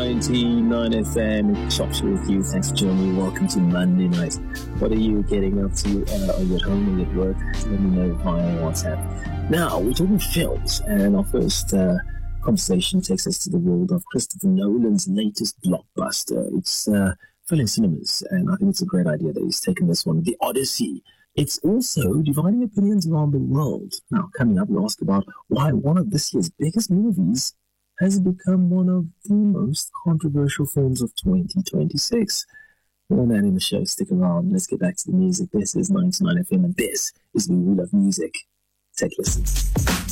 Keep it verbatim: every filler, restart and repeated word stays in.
ninety-nine F M. Chops with you. Thanks for joining me. Welcome to Monday night. What are you getting up to? Uh, are you at home? Are you at work? Let me know via WhatsApp. Now, we're talking films, and our first uh, conversation takes us to the world of Christopher Nolan's latest blockbuster. It's uh, filling cinemas, and I think it's a great idea that he's taken this one, The Odyssey. It's also dividing opinions around the world. Now, coming up, we'll ask about why one of this year's biggest movies has become one of the most controversial films of twenty twenty-six. More than in the show, stick around. Let's get back to the music. This is ninety-nine F M, and this is the We Love Music. Take a listen.